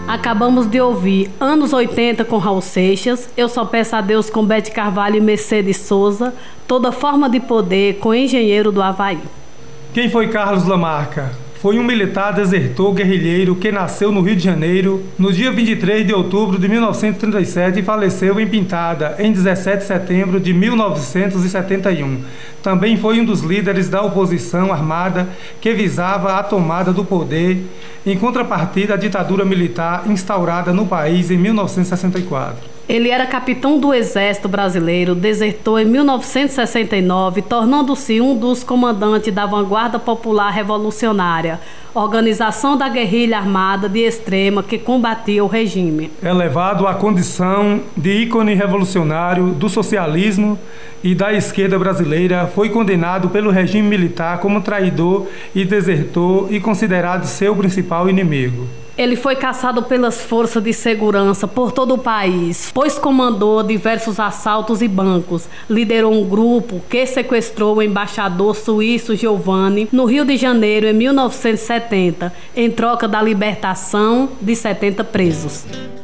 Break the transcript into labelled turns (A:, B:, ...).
A: Acabamos de ouvir Anos 80 com Raul Seixas, Eu Só Peço a Deus com Bete Carvalho e Mercedes Souza, Toda Forma de Poder com Engenheiro do Havaí.
B: Quem foi Carlos Lamarca? Foi um militar desertor guerrilheiro que nasceu no Rio de Janeiro no dia 23 de outubro de 1937 e faleceu em Pintada em 17 de setembro de 1971. Também foi um dos líderes da oposição armada que visava a tomada do poder em contrapartida à ditadura militar instaurada no país em 1964.
A: Ele era capitão do Exército Brasileiro, desertou em 1969, tornando-se um dos comandantes da Vanguarda Popular Revolucionária, organização da guerrilha armada de extrema que combatia o regime.
B: Elevado à condição de ícone revolucionário do socialismo e da esquerda brasileira, foi condenado pelo regime militar como traidor e desertor e considerado seu principal inimigo.
A: Ele foi caçado pelas forças de segurança por todo o país, pois comandou diversos assaltos e bancos. Liderou um grupo que sequestrou o embaixador suíço Giovanni no Rio de Janeiro em 1970, em troca da libertação de 70 presos.